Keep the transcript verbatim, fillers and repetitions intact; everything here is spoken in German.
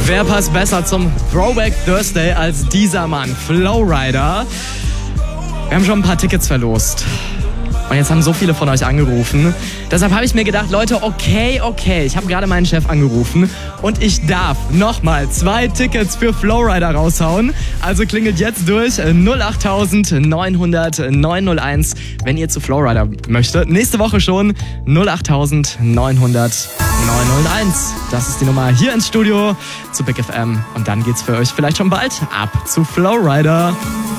Wer passt besser zum Throwback Thursday als dieser Mann, Flowrider? Wir haben schon ein paar Tickets verlost. Und jetzt haben so viele von euch angerufen. Deshalb habe ich mir gedacht, Leute, okay, okay. Ich habe gerade meinen Chef angerufen und ich darf nochmal zwei Tickets für Flowrider raushauen. Also klingelt jetzt durch null acht neunhundert neunhunderteins, wenn ihr zu Flowrider möchtet. Nächste Woche schon null acht neunhundert neunhunderteins. Das ist die Nummer hier ins Studio zu Big F M. Und dann geht's für euch vielleicht schon bald ab zu Flowrider.